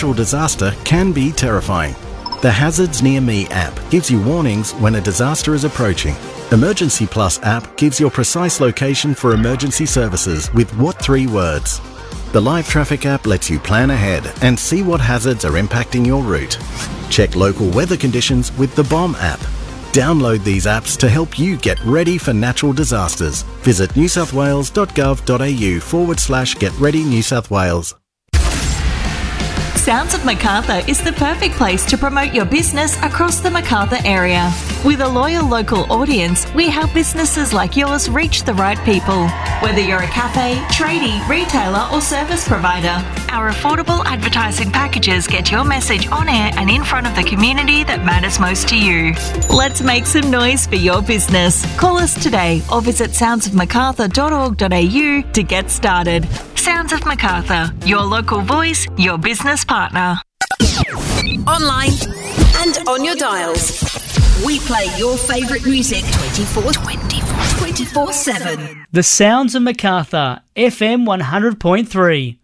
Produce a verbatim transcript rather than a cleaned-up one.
natural disaster can be terrifying. The Hazards Near Me app gives you warnings when a disaster is approaching. Emergency Plus app gives your precise location for emergency services with what three words? The Live Traffic app lets you plan ahead and see what hazards are impacting your route. Check local weather conditions with the Bomb app. Download these apps to help you get ready for natural disasters. Visit newsouthwales.gov.au forward slash get ready New South Wales. Sounds of Macarthur is the perfect place to promote your business across the Macarthur area. With a loyal local audience, we help businesses like yours reach the right people. Whether you're a cafe, tradie, retailer or service provider, our affordable advertising packages get your message on air and in front of the community that matters most to you. Let's make some noise for your business. Call us today or visit sounds of macarthur dot org dot a u to get started. Sounds of Macarthur, your local voice, your business partner. Online and on your dials. We play your favourite music twenty-four, twenty-four, twenty-four seven. The Sounds of Macarthur, F M one hundred point three.